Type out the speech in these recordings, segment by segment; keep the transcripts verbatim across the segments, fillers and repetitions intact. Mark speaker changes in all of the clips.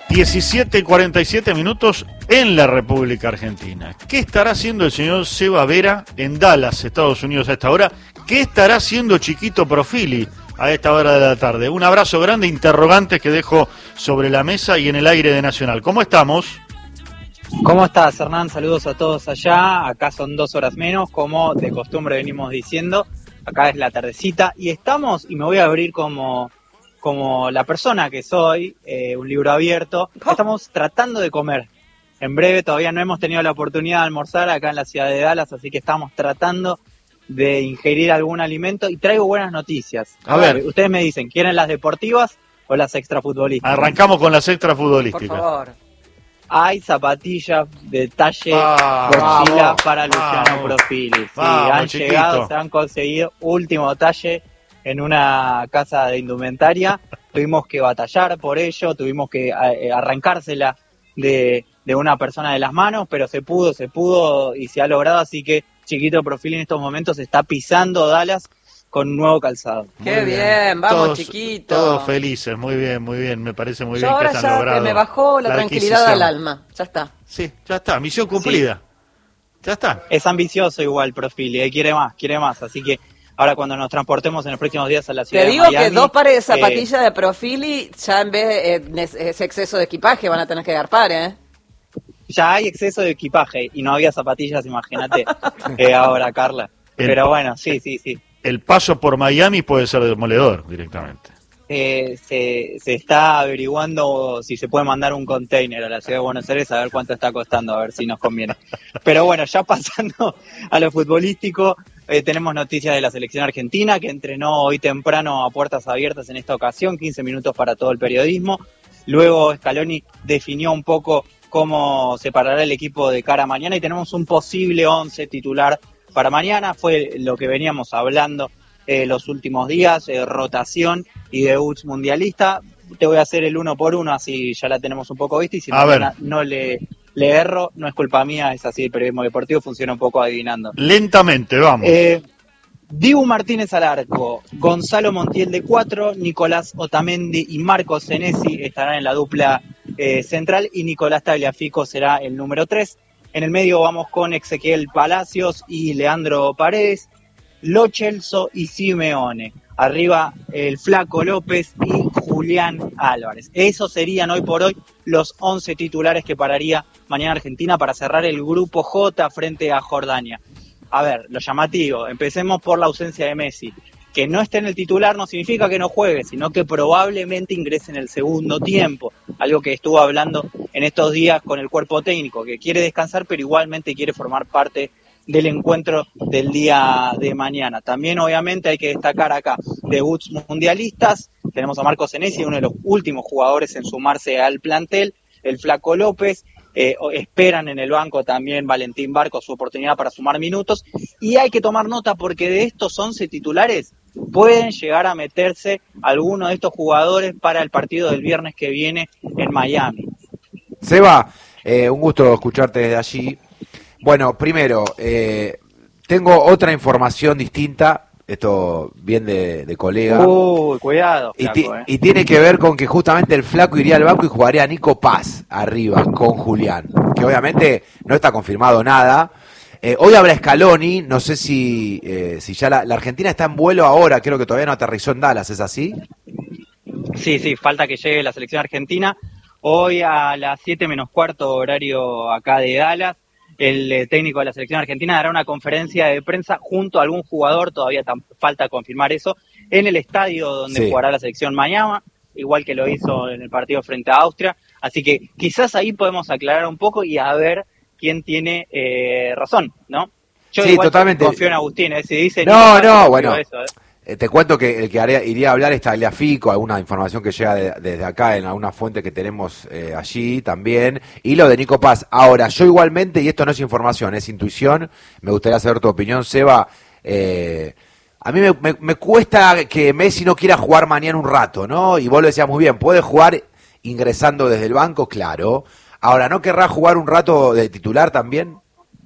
Speaker 1: diecisiete y cuarenta y siete minutos en la República Argentina. ¿Qué estará haciendo el señor Seba Vera en Dallas, Estados Unidos, a esta hora? ¿Qué estará haciendo Chiquito Profili a esta hora de la tarde? Un abrazo grande, interrogantes que dejo sobre la mesa y en el aire de Nacional. ¿Cómo estamos?
Speaker 2: ¿Cómo estás, Hernán? Saludos a todos allá. Acá son dos horas menos, como de costumbre venimos diciendo. Acá es la tardecita y estamos, y me voy a abrir como, como la persona que soy, eh, un libro abierto. Estamos tratando de comer. En breve todavía no hemos tenido la oportunidad de almorzar acá en la ciudad de Dallas, así que estamos tratando de ingerir algún alimento y traigo buenas noticias.
Speaker 1: A, a ver, ver,
Speaker 2: ustedes me dicen, ¿quieren las deportivas o las extrafutbolísticas?
Speaker 1: Arrancamos con las extrafutbolísticas.
Speaker 3: Por favor.
Speaker 2: Hay zapatillas de talle
Speaker 1: ah,
Speaker 2: mochila
Speaker 1: vamos,
Speaker 2: para Luciano
Speaker 1: vamos,
Speaker 2: Profili. Sí,
Speaker 1: vamos,
Speaker 2: han
Speaker 1: chiquito.
Speaker 2: llegado, se han conseguido último talle en una casa de indumentaria. Tuvimos que batallar por ello, tuvimos que eh, arrancársela de, de una persona de las manos, pero se pudo, se pudo y se ha logrado. Así que Chiquito Profili en estos momentos está pisando Dallas con nuevo calzado.
Speaker 3: Qué bien, bien, vamos
Speaker 1: todos,
Speaker 3: Chiquito.
Speaker 1: Todos felices, muy bien, muy bien, me parece muy
Speaker 3: Yo
Speaker 1: bien
Speaker 3: ahora
Speaker 1: que se han
Speaker 3: ya
Speaker 1: logrado.
Speaker 3: Me bajó la, la tranquilidad al alma, ya está.
Speaker 1: Sí, ya está, misión cumplida. Sí. Ya está.
Speaker 2: Es ambicioso igual Profili, eh, quiere más, quiere más, así que ahora cuando nos transportemos en los próximos días a la ciudad
Speaker 3: Te
Speaker 2: de
Speaker 3: digo
Speaker 2: Miami,
Speaker 3: que dos pares de zapatillas
Speaker 2: eh,
Speaker 3: de Profili ya en vez de eh, ese exceso de equipaje van a tener que garpar, ¿eh?
Speaker 2: Ya hay exceso de equipaje y no había zapatillas, imagínate, eh, ahora, Carla.
Speaker 1: El,
Speaker 2: Pero bueno, sí, sí, sí.
Speaker 1: El paso por Miami puede ser demoledor directamente.
Speaker 2: Eh, se, se está averiguando si se puede mandar un container a la ciudad de Buenos Aires a ver cuánto está costando, a ver si nos conviene. Pero bueno, ya pasando a lo futbolístico, eh, tenemos noticias de la selección argentina que entrenó hoy temprano a puertas abiertas en esta ocasión, quince minutos para todo el periodismo. Luego Scaloni definió un poco cómo separará el equipo de cara a mañana y tenemos un posible once titular para mañana. Fue lo que veníamos hablando eh, los últimos días, eh, rotación y debuts mundialista. Te voy a hacer el uno por uno, así ya la tenemos un poco vista y si
Speaker 1: a
Speaker 2: mañana
Speaker 1: ver.
Speaker 2: no le, le erro, no es culpa mía, es así, el periodismo deportivo funciona un poco adivinando.
Speaker 1: Lentamente, vamos.
Speaker 2: Eh, Dibu Martínez al arco, Gonzalo Montiel de cuatro, Nicolás Otamendi y Marcos Senesi estarán en la dupla eh, central y Nicolás Tagliafico será el número tres. En el medio vamos con Ezequiel Palacios y Leandro Paredes, Lo Celso y Simeone. Arriba el Flaco López y Julián Álvarez. Esos serían hoy por hoy los once titulares que pararía mañana Argentina para cerrar el grupo J frente a Jordania. A ver, lo llamativo, empecemos por la ausencia de Messi. Que no esté en el titular no significa que no juegue, sino que probablemente ingrese en el segundo tiempo. Algo que estuvo hablando en estos días con el cuerpo técnico, que quiere descansar, pero igualmente quiere formar parte del encuentro del día de mañana. También, obviamente, hay que destacar acá debuts mundialistas. Tenemos a Marcos Senesi, uno de los últimos jugadores en sumarse al plantel, el Flaco López. Eh, esperan en el banco también Valentín Barco su oportunidad para sumar minutos y hay que tomar nota porque de estos once titulares pueden llegar a meterse algunos de estos jugadores para el partido del viernes que viene en Miami.
Speaker 4: Seba, eh, un gusto escucharte desde allí. Bueno, primero, eh, tengo otra información distinta. Esto bien de, de colega.
Speaker 2: Uy, cuidado, flaco,
Speaker 4: y,
Speaker 2: eh.
Speaker 4: y tiene que ver con que justamente el Flaco iría al banco y jugaría a Nico Paz arriba con Julián, que obviamente no está confirmado nada. Eh, hoy habrá Scaloni, no sé si eh, si ya la, la Argentina está en vuelo ahora, creo que todavía no aterrizó en Dallas, ¿es así?
Speaker 2: Sí, sí, falta que llegue la selección argentina. Hoy a las siete menos cuarto horario acá de Dallas. El eh, técnico de la selección argentina dará una conferencia de prensa junto a algún jugador, todavía tan, falta confirmar eso, en el estadio donde sí. jugará la selección mañana, igual que lo hizo en el partido frente a Austria. Así que quizás ahí podemos aclarar un poco y a ver quién tiene eh, razón, ¿no? Yo
Speaker 4: sí,
Speaker 2: igual
Speaker 4: totalmente.
Speaker 2: confío en Agustín, ¿eh? Si dice
Speaker 4: no, no, bueno.
Speaker 2: Eso, ¿eh?
Speaker 4: Te cuento que el que haría, iría a hablar es Tagliafico, alguna información que llega de, desde acá en alguna fuente que tenemos eh, allí también, y lo de Nico Paz. Ahora, yo igualmente, y esto no es información, es intuición, me gustaría saber tu opinión, Seba, eh, a mí me, me, me cuesta que Messi no quiera jugar mañana un rato, ¿no? Y vos lo decías muy bien, puede jugar ingresando desde el banco, claro. Ahora, ¿no querrá jugar un rato de titular también?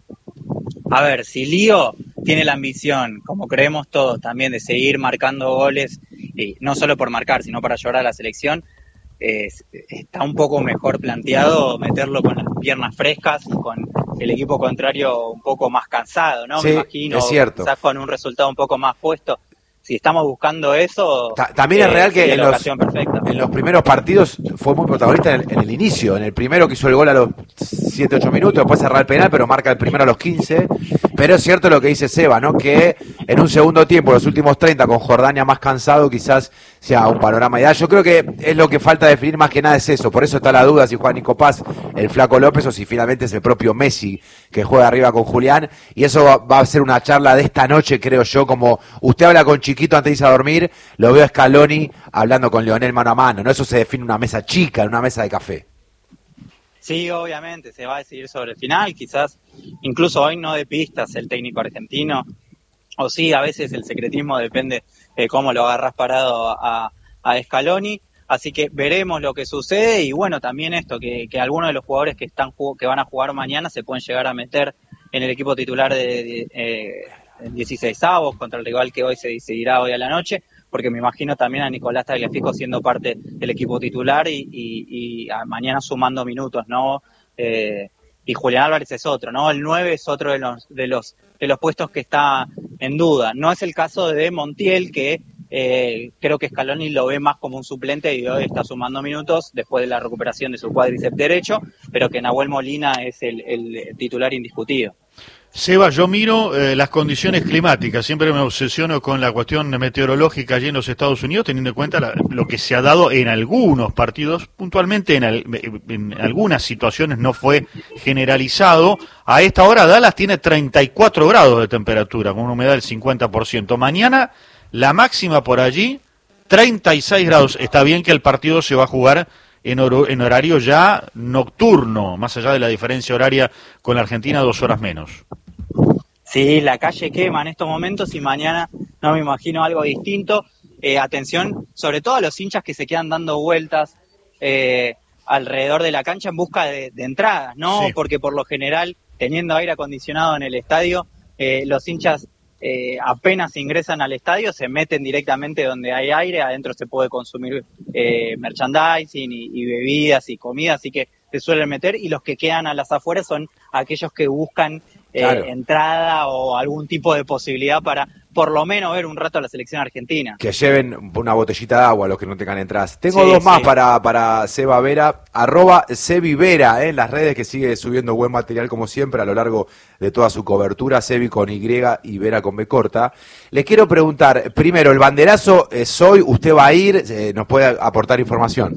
Speaker 2: A ver, si Lío tiene la ambición, como creemos todos también, de seguir marcando goles, y no solo por marcar, sino para llevar a la selección, eh, está un poco mejor planteado meterlo con las piernas frescas, con el equipo contrario un poco más cansado, ¿no?
Speaker 4: Sí,
Speaker 2: me imagino,
Speaker 4: es cierto.
Speaker 2: quizás con un resultado un poco más puesto. Si estamos buscando eso,
Speaker 4: Ta- también
Speaker 2: eh,
Speaker 4: es real que
Speaker 2: sería
Speaker 4: en
Speaker 2: la
Speaker 4: los,
Speaker 2: ocasión perfecta.
Speaker 4: en los primeros partidos fue muy protagonista en el, en el inicio, en el primero que hizo el gol a los siete ocho minutos, después cerrar el penal, pero marca el primero a los quince. Pero es cierto lo que dice Seba, ¿no? Que en un segundo tiempo, los últimos treinta, con Jordania más cansado, quizás sea un panorama ideal. Yo creo que es lo que falta definir más que nada es eso. Por eso está la duda si juega Nico Paz, el Flaco López, o si finalmente es el propio Messi que juega arriba con Julián. Y eso va, va a ser una charla de esta noche, creo yo, como usted habla con Chiquito antes de irse a dormir, lo veo a Scaloni hablando con Leonel mano a mano, ¿no? Eso se define en una mesa chica, en una mesa de café.
Speaker 2: Sí, obviamente, se va a decidir sobre el final, quizás incluso hoy no de pistas el técnico argentino, o sí, a veces el secretismo depende de cómo lo agarras parado a, a Scaloni, así que veremos lo que sucede y bueno, también esto, que, que algunos de los jugadores que están que van a jugar mañana se pueden llegar a meter en el equipo titular de, de eh, dieciseisavos contra el rival que hoy se decidirá hoy a la noche, porque me imagino también a Nicolás Tagliafico siendo parte del equipo titular y, y, y mañana sumando minutos, ¿no? Eh, y Julián Álvarez es otro, ¿no? El nueve es otro de los, de los de los puestos que está en duda. No es el caso de Montiel, que eh, creo que Scaloni lo ve más como un suplente y hoy está sumando minutos después de la recuperación de su cuádriceps derecho, pero que Nahuel Molina es el, el titular indiscutido.
Speaker 1: Seba, yo miro eh, las condiciones climáticas, siempre me obsesiono con la cuestión meteorológica allí en los Estados Unidos, teniendo en cuenta la, lo que se ha dado en algunos partidos, puntualmente en, al, en algunas situaciones no fue generalizado. A esta hora Dallas tiene treinta y cuatro grados de temperatura, con una humedad del cincuenta por ciento. Mañana la máxima por allí, treinta y seis grados. Está bien que el partido se va a jugar en, oro, en horario ya nocturno, más allá de la diferencia horaria con la Argentina, dos horas menos.
Speaker 2: Sí, la calle quema en estos momentos y mañana no me imagino algo distinto. Eh, atención, sobre todo a los hinchas que se quedan dando vueltas eh, alrededor de la cancha en busca de, de entradas, ¿no? Sí. Porque por lo general, teniendo aire acondicionado en el estadio, eh, los hinchas eh, apenas ingresan al estadio, se meten directamente donde hay aire, adentro se puede consumir eh, merchandising y, y bebidas y comida, así que se suelen meter, y los que quedan a las afueras son aquellos que buscan eh, claro. entrada o algún tipo de posibilidad para por lo menos ver un rato a la selección argentina.
Speaker 4: Que lleven una botellita de agua a los que no tengan entradas. Tengo
Speaker 2: sí,
Speaker 4: dos más
Speaker 2: sí.
Speaker 4: para, para Seba Vera, arroba Sebivera, eh, en las redes, que sigue subiendo buen material como siempre a lo largo de toda su cobertura, Sebi con Y y Vera con B corta. Le quiero preguntar, primero, el banderazo es hoy, usted va a ir, eh, nos puede aportar información.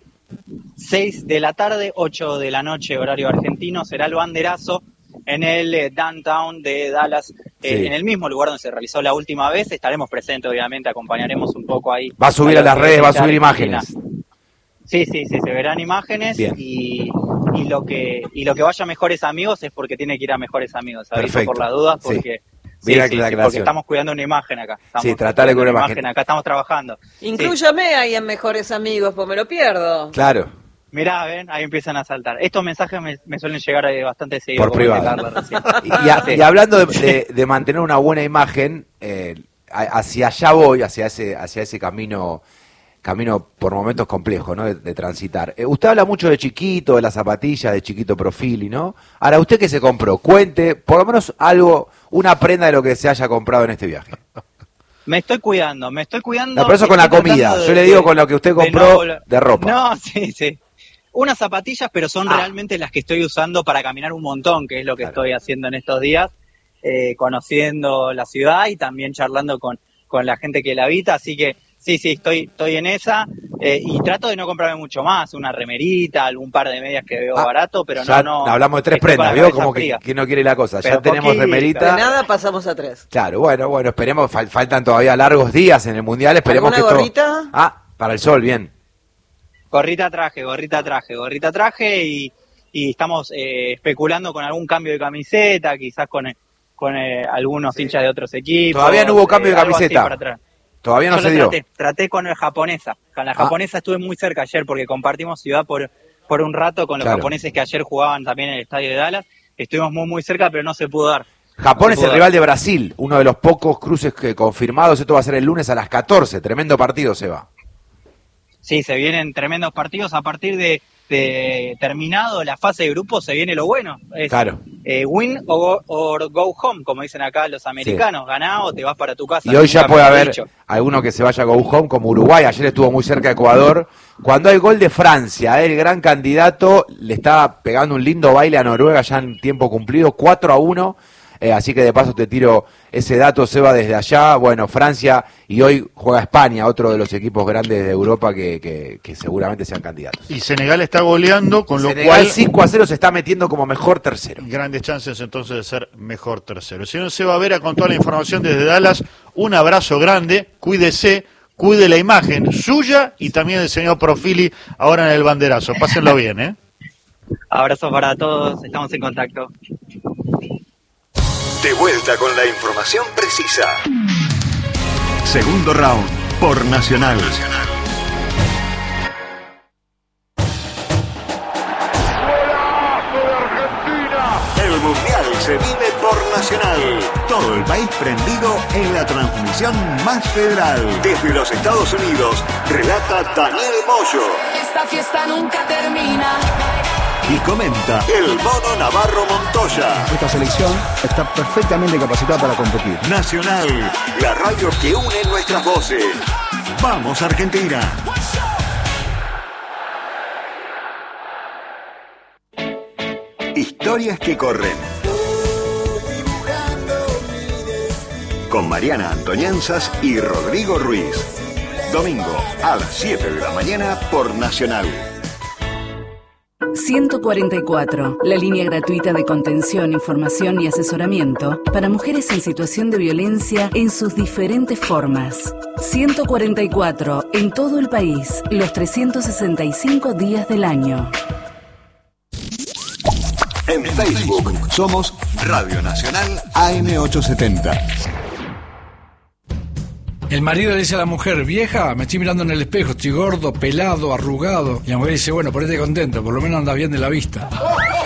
Speaker 2: seis de la tarde, ocho de la noche, horario argentino, será el banderazo en el eh, downtown de Dallas, eh, sí. en el mismo lugar donde se realizó la última vez. Estaremos presentes, obviamente, acompañaremos un poco ahí.
Speaker 4: Va a subir a las redes, va a subir imágenes.
Speaker 2: Sí, sí, sí, se verán imágenes y, y lo que y lo que vaya a Mejores Amigos es porque tiene que ir a Mejores Amigos, ¿sabes? Por las dudas, porque... Sí. Sí, sí, sí, porque estamos cuidando una imagen acá. Estamos
Speaker 4: sí, tratar de cuidar una imagen.
Speaker 2: imagen. Acá estamos trabajando.
Speaker 3: Inclúyame
Speaker 2: sí.
Speaker 3: ahí en Mejores Amigos, pues me lo pierdo.
Speaker 4: Claro.
Speaker 2: Mirá, ven, ahí empiezan a saltar. Estos mensajes me, me suelen llegar bastante seguido.
Speaker 4: Por privado. Y, y, a, sí. y hablando de, de, de mantener una buena imagen, eh, hacia allá voy, hacia ese, hacia ese camino... camino por momentos complejos, ¿no? De, de transitar. Eh, usted habla mucho de Chiquito, de las zapatillas, de Chiquito Profili, ¿no? Ahora, ¿usted qué se compró? Cuente, por lo menos algo, una prenda de lo que se haya comprado en este viaje.
Speaker 2: Me estoy cuidando, me estoy cuidando.
Speaker 4: No, pero eso con la comida. De, Yo le digo de, con lo que usted compró de, no, de ropa.
Speaker 2: No, sí, sí. Unas zapatillas, pero son ah. realmente las que estoy usando para caminar un montón, que es lo que claro. estoy haciendo en estos días, eh, conociendo la ciudad y también charlando con, con la gente que la habita, así que sí, sí, estoy estoy en esa eh, y trato de no comprarme mucho más, una remerita, algún par de medias que veo ah, barato, pero no, no...
Speaker 4: Hablamos de tres prendas, ¿vio? Como que, que no quiere la cosa, pero ya tenemos poquito. Remerita.
Speaker 3: De nada pasamos a tres.
Speaker 4: Claro, bueno, bueno, esperemos, fal, faltan todavía largos días en el Mundial, esperemos que
Speaker 3: gorrita?
Speaker 4: Todo... Ah, para el sol, bien.
Speaker 2: Gorrita traje, gorrita traje, gorrita traje y, y estamos eh, especulando con algún cambio de camiseta, quizás con, con eh, algunos sí. hinchas de otros equipos.
Speaker 4: Todavía no hubo cambio eh, de camiseta. Todavía no
Speaker 2: Yo
Speaker 4: se dio.
Speaker 2: Traté, traté con la japonesa. Con la japonesa ah. estuve muy cerca ayer porque compartimos ciudad por, por un rato con los claro. japoneses que ayer jugaban también en el estadio de Dallas. Estuvimos muy muy cerca, pero no se pudo dar.
Speaker 4: Japón
Speaker 2: no
Speaker 4: es el dar. rival de Brasil, uno de los pocos cruces que confirmados. Esto va a ser el lunes a las catorce. Tremendo partido, Seba.
Speaker 2: Sí, se vienen tremendos partidos. A partir de, de terminado la fase de grupos se viene lo bueno. Es,
Speaker 4: claro.
Speaker 2: Eh, win or, or go home, como dicen acá los americanos. Sí. Ganá o te vas para tu casa.
Speaker 4: Y hoy ya puede haber dicho. alguno que se vaya a go home, como Uruguay. Ayer estuvo muy cerca de Ecuador. Cuando hay gol de Francia, el gran candidato le está pegando un lindo baile a Noruega ya en tiempo cumplido, cuatro a uno. Eh, así que de paso te tiro ese dato, Seba, desde allá. Bueno, Francia, y hoy juega España, otro de los equipos grandes de Europa que, que, que seguramente sean candidatos.
Speaker 1: Y Senegal está goleando, con
Speaker 4: Senegal,
Speaker 1: lo cual...
Speaker 4: cinco a cero se está metiendo como mejor tercero.
Speaker 1: Grandes chances entonces de ser mejor tercero. Señor Seba Vera, con toda la información desde Dallas, un abrazo grande, cuídese, cuide la imagen suya y también del señor Profili ahora en el banderazo. Pásenlo bien, ¿eh?
Speaker 2: Abrazo para todos, estamos en contacto.
Speaker 5: De vuelta con la información precisa. Segundo round por Nacional. El Mundial se vive por Nacional. Todo el país prendido en la transmisión más federal. Desde los Estados Unidos, relata Daniel Moyo.
Speaker 6: Esta fiesta nunca termina.
Speaker 5: Y comenta el Mono Navarro Montoya.
Speaker 7: Esta selección está perfectamente capacitada para competir.
Speaker 5: Nacional, la radio que une nuestras voces. ¡Vamos, Argentina! Historias que corren. Con Mariana Antonianzas y Rodrigo Ruiz. Domingo a las siete de la mañana por Nacional.
Speaker 8: ciento cuarenta y cuatro, la línea gratuita de contención, información y asesoramiento para mujeres en situación de violencia en sus diferentes formas. ciento cuarenta y cuatro, en todo el país, los trescientos sesenta y cinco días del año.
Speaker 5: En Facebook somos Radio Nacional A M ochocientos setenta.
Speaker 9: El marido le dice a la mujer: vieja, me estoy mirando en el espejo, estoy gordo, pelado, arrugado. Y la mujer dice: bueno, ponete contento, por lo menos andas bien de la vista.